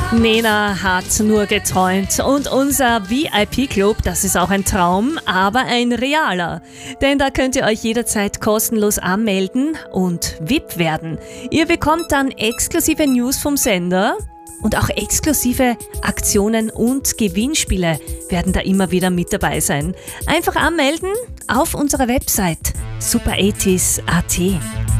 Nena hat nur geträumt und unser VIP-Club, das ist auch ein Traum, aber ein realer. Denn da könnt ihr euch jederzeit kostenlos anmelden und VIP werden. Ihr bekommt dann exklusive News vom Sender und auch exklusive Aktionen und Gewinnspiele werden da immer wieder mit dabei sein. Einfach anmelden auf unserer Website super80s.at.